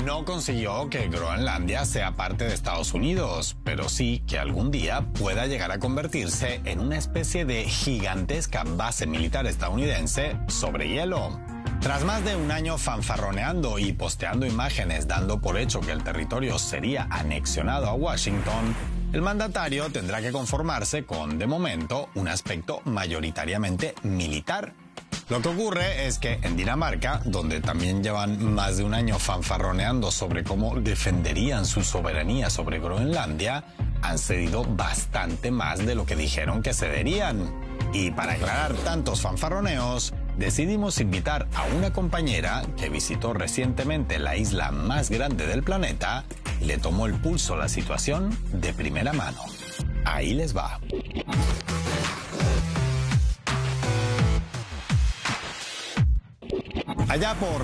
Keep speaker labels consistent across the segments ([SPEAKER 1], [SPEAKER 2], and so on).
[SPEAKER 1] no consiguió que Groenlandia sea parte de Estados Unidos, pero sí que algún día pueda llegar a convertirse en una especie de gigantesca base militar estadounidense sobre hielo. Tras más de un año fanfarroneando y posteando imágenes dando por hecho que el territorio sería anexionado a Washington, el mandatario tendrá que conformarse con, de momento, un aspecto mayoritariamente militar. Lo que ocurre es que en Dinamarca, donde también llevan más de un año fanfarroneando sobre cómo defenderían su soberanía sobre Groenlandia, han cedido bastante más de lo que dijeron que cederían. Y para aclarar tantos fanfarroneos, decidimos invitar a una compañera que visitó recientemente la isla más grande del planeta y le tomó el pulso a la situación de primera mano. Ahí les va. Allá por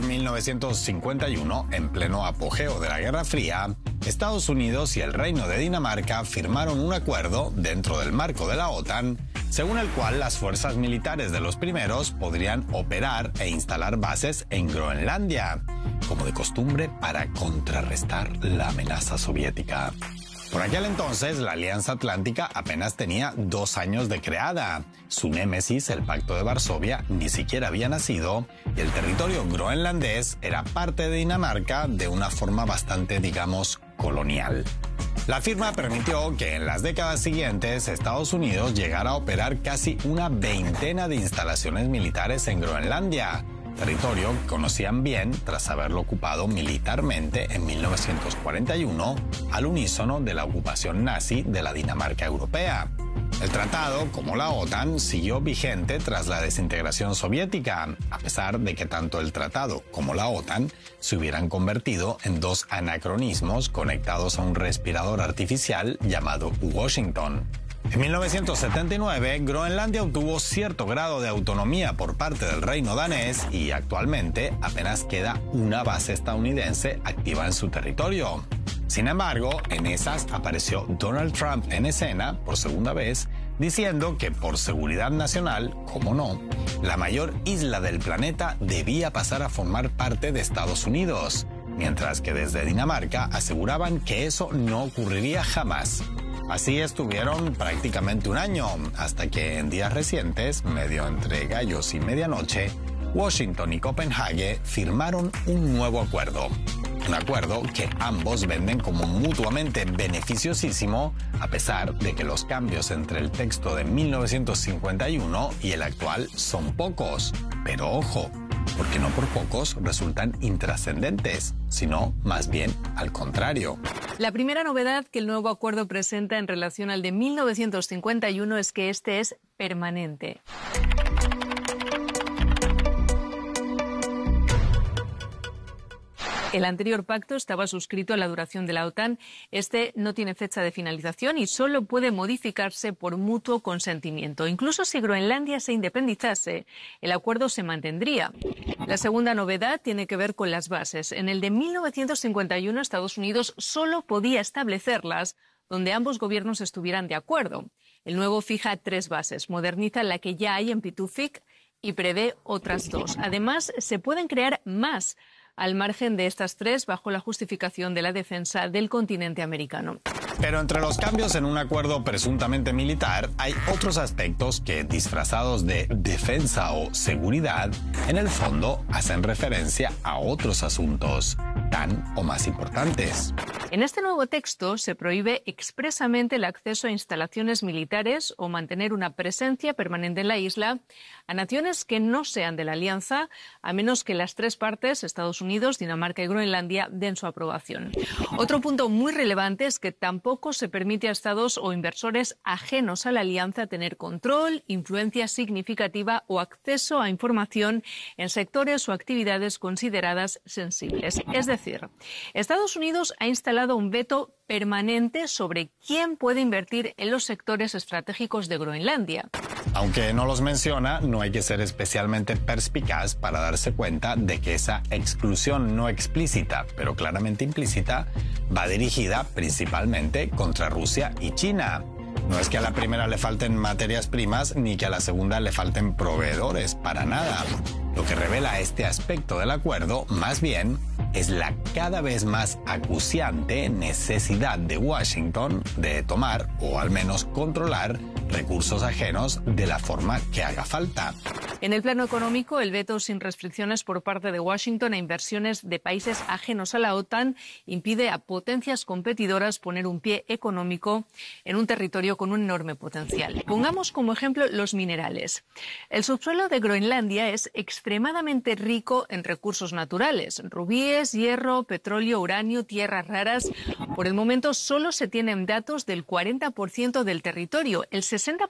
[SPEAKER 1] 1951, en pleno apogeo de la Guerra Fría, Estados Unidos y el Reino de Dinamarca firmaron un acuerdo dentro del marco de la OTAN, según el cual las fuerzas militares de los primeros podrían operar e instalar bases en Groenlandia, como de costumbre para contrarrestar la amenaza soviética. Por aquel entonces, la Alianza Atlántica apenas tenía 2 años de creada. Su némesis, el Pacto de Varsovia, ni siquiera había nacido y el territorio groenlandés era parte de Dinamarca de una forma bastante, digamos, colonial. La firma permitió que en las décadas siguientes Estados Unidos llegara a operar casi una veintena de instalaciones militares en Groenlandia, territorio que conocían bien tras haberlo ocupado militarmente en 1941 al unísono de la ocupación nazi de la Dinamarca europea. El tratado, como la OTAN, siguió vigente tras la desintegración soviética, a pesar de que tanto el tratado como la OTAN se hubieran convertido en 2 anacronismos conectados a un respirador artificial llamado Washington. En 1979, Groenlandia obtuvo cierto grado de autonomía por parte del reino danés y actualmente apenas queda una base estadounidense activa en su territorio. Sin embargo, en esas apareció Donald Trump en escena por segunda vez, diciendo que por seguridad nacional, como no, la mayor isla del planeta debía pasar a formar parte de Estados Unidos, mientras que desde Dinamarca aseguraban que eso no ocurriría jamás. Así estuvieron prácticamente un año, hasta que en días recientes, medio entre gallos y medianoche, Washington y Copenhague firmaron un nuevo acuerdo. Un acuerdo que ambos venden como mutuamente beneficiosísimo, a pesar de que los cambios entre el texto de 1951 y el actual son pocos. Pero ojo, porque no por pocos resultan intrascendentes, sino más bien al contrario.
[SPEAKER 2] La primera novedad que el nuevo acuerdo presenta en relación al de 1951 es que este es permanente. El anterior pacto estaba suscrito a la duración de la OTAN. Este no tiene fecha de finalización y solo puede modificarse por mutuo consentimiento. Incluso si Groenlandia se independizase, el acuerdo se mantendría. La segunda novedad tiene que ver con las bases. En el de 1951, Estados Unidos solo podía establecerlas donde ambos gobiernos estuvieran de acuerdo. El nuevo fija 3 bases, moderniza la que ya hay en Pituffik y prevé otras 2. Además, se pueden crear más al margen de estas 3 bajo la justificación de la defensa del continente americano.
[SPEAKER 1] Pero entre los cambios en un acuerdo presuntamente militar hay otros aspectos que, disfrazados de defensa o seguridad, en el fondo hacen referencia a otros asuntos tan o más importantes.
[SPEAKER 2] En este nuevo texto se prohíbe expresamente el acceso a instalaciones militares o mantener una presencia permanente en la isla a naciones que no sean de la alianza, a menos que las 3 partes, Estados Unidos, Dinamarca y Groenlandia, den su aprobación. Otro punto muy relevante es que tampoco se permite a estados o inversores ajenos a la alianza tener control, influencia significativa o acceso a información en sectores o actividades consideradas sensibles. Es decir, Estados Unidos ha instalado un veto permanente sobre quién puede invertir en los sectores estratégicos de Groenlandia.
[SPEAKER 1] Aunque no los menciona, no hay que ser especialmente perspicaz para darse cuenta de que esa exclusión no explícita, pero claramente implícita, va dirigida principalmente contra Rusia y China. No es que a la primera le falten materias primas ni que a la segunda le falten proveedores, para nada. Lo que revela este aspecto del acuerdo, más bien, es la cada vez más acuciante necesidad de Washington de tomar, o al menos controlar, recursos ajenos de la forma que haga falta.
[SPEAKER 2] En el plano económico, el veto sin restricciones por parte de Washington a inversiones de países ajenos a la OTAN impide a potencias competidoras poner un pie económico en un territorio con un enorme potencial. Pongamos como ejemplo los minerales. El subsuelo de Groenlandia es extremadamente rico en recursos naturales: rubíes, hierro, petróleo, uranio, tierras raras. Por el momento solo se tienen datos del 40% del territorio. El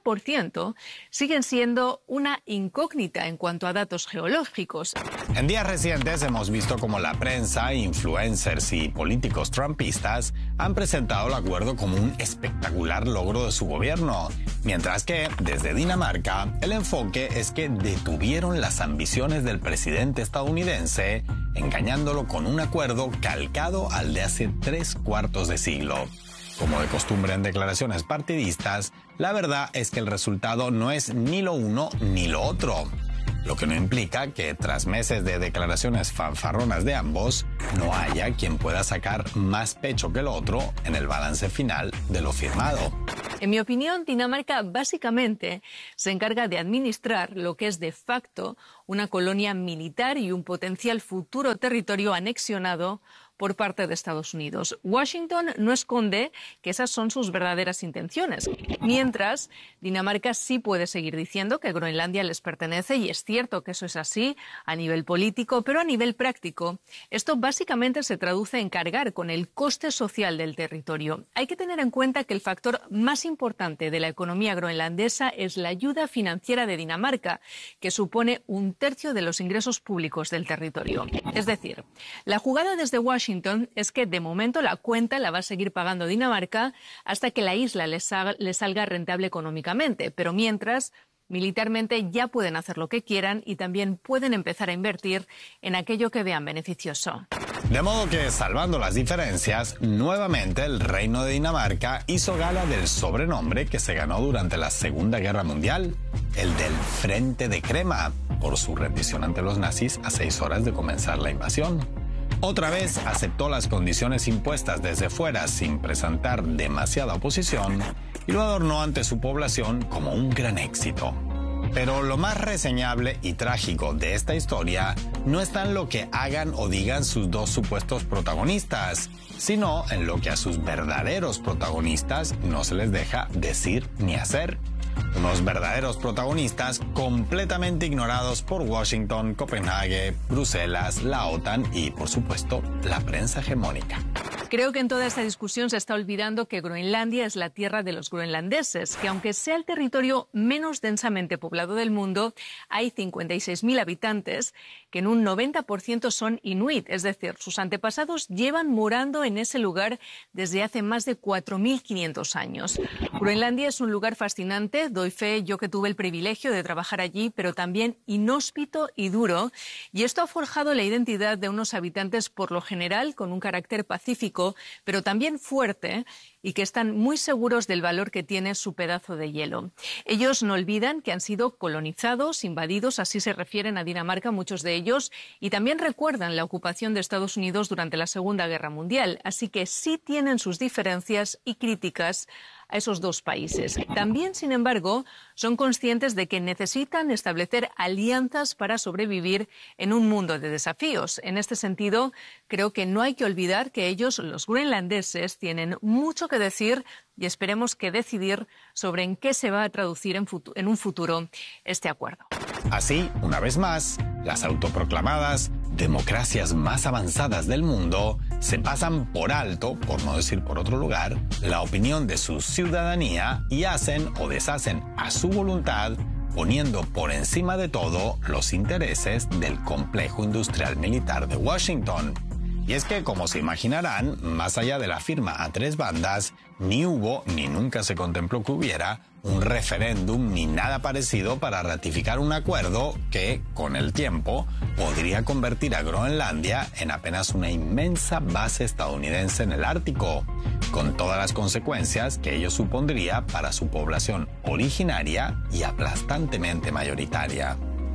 [SPEAKER 2] 60% siguen siendo una incógnita en cuanto a datos geológicos.
[SPEAKER 1] En días recientes hemos visto cómo la prensa, influencers y políticos trumpistas han presentado el acuerdo como un espectacular logro de su gobierno, mientras que desde Dinamarca el enfoque es que detuvieron las ambiciones del presidente estadounidense, engañándolo con un acuerdo calcado al de hace 3/4 de siglo. Como de costumbre en declaraciones partidistas, la verdad es que el resultado no es ni lo uno ni lo otro. Lo que no implica que tras meses de declaraciones fanfarronas de ambos, no haya quien pueda sacar más pecho que el otro en el balance final de lo firmado.
[SPEAKER 2] En mi opinión, Dinamarca básicamente se encarga de administrar lo que es de facto una colonia militar y un potencial futuro territorio anexionado por parte de Estados Unidos. Washington no esconde que esas son sus verdaderas intenciones, mientras Dinamarca sí puede seguir diciendo que Groenlandia les pertenece, y es cierto que eso es así a nivel político, pero a nivel práctico esto básicamente se traduce en cargar con el coste social del territorio. Hay que tener en cuenta que el factor más importante de la economía groenlandesa es la ayuda financiera de Dinamarca, que supone 1/3 de los ingresos públicos del territorio. Es decir, la jugada desde Washington es que de momento la cuenta la va a seguir pagando Dinamarca hasta que la isla le salga rentable económicamente, pero mientras, militarmente ya pueden hacer lo que quieran y también pueden empezar a invertir en aquello que vean beneficioso.
[SPEAKER 1] De modo que, salvando las diferencias, nuevamente el Reino de Dinamarca hizo gala del sobrenombre que se ganó durante la Segunda Guerra Mundial, el del Frente de Crema, por su rendición ante los nazis a 6 horas de comenzar la invasión. Otra vez aceptó las condiciones impuestas desde fuera sin presentar demasiada oposición y lo adornó ante su población como un gran éxito. Pero lo más reseñable y trágico de esta historia no está en lo que hagan o digan sus dos supuestos protagonistas, sino en lo que a sus verdaderos protagonistas no se les deja decir ni hacer. Unos verdaderos protagonistas completamente ignorados por Washington, Copenhague, Bruselas, la OTAN y, por supuesto, la prensa hegemónica.
[SPEAKER 2] Creo que en toda esta discusión se está olvidando que Groenlandia es la tierra de los groenlandeses, que aunque sea el territorio menos densamente poblado del mundo, hay 56.000 habitantes, que en un 90% son inuit, es decir, sus antepasados llevan morando en ese lugar desde hace más de 4.500 años. Groenlandia es un lugar fascinante, doy fe yo que tuve el privilegio de trabajar allí, pero también inhóspito y duro, y esto ha forjado la identidad de unos habitantes por lo general con un carácter pacífico, pero también fuerte, y que están muy seguros del valor que tiene su pedazo de hielo. Ellos no olvidan que han sido colonizados, invadidos, así se refieren a Dinamarca muchos de ellos, y también recuerdan la ocupación de Estados Unidos durante la Segunda Guerra Mundial, así que sí tienen sus diferencias y críticas a esos dos países. También, sin embargo, son conscientes de que necesitan establecer alianzas para sobrevivir en un mundo de desafíos. En este sentido, creo que no hay que olvidar que ellos, los groenlandeses, tienen mucho que decir y esperemos que decidir sobre en qué se va a traducir en un futuro este acuerdo.
[SPEAKER 1] Así, una vez más, las autoproclamadas democracias más avanzadas del mundo se pasan por alto, por no decir por otro lugar, la opinión de su ciudadanía y hacen o deshacen a su voluntad, poniendo por encima de todo los intereses del complejo industrial militar de Washington. Y es que, como se imaginarán, más allá de la firma a 3 bandas, ni hubo ni nunca se contempló que hubiera un referéndum ni nada parecido para ratificar un acuerdo que, con el tiempo, podría convertir a Groenlandia en apenas una inmensa base estadounidense en el Ártico, con todas las consecuencias que ello supondría para su población originaria y aplastantemente mayoritaria.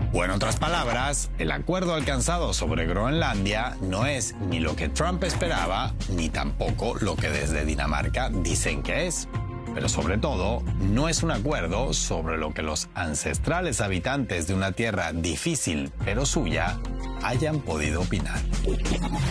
[SPEAKER 1] O en otras palabras, el acuerdo alcanzado sobre Groenlandia no es ni lo que Trump esperaba, ni tampoco lo que desde Dinamarca dicen que es. Pero sobre todo, no es un acuerdo sobre lo que los ancestrales habitantes de una tierra difícil pero suya hayan podido opinar.